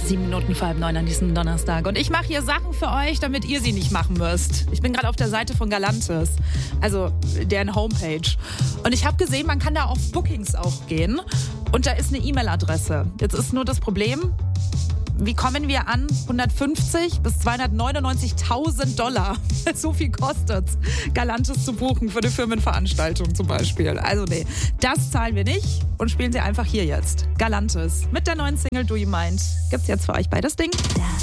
7 Minuten vor 8:30 an diesem Donnerstag. Und ich mache hier Sachen für euch, damit ihr sie nicht machen müsst. Ich bin gerade auf der Seite von Galantis, also deren Homepage. Und ich habe gesehen, man kann da auf Bookings auch gehen. Und da ist eine E-Mail-Adresse. Jetzt ist nur das Problem, wie kommen wir an 150 bis 299.000 $? So viel kostet's, Galantis zu buchen für eine Firmenveranstaltung zum Beispiel. Also nee, das zahlen wir nicht und spielen sie einfach hier jetzt. Galantis mit der neuen Single Do You Mind gibt's jetzt für euch bei das Ding.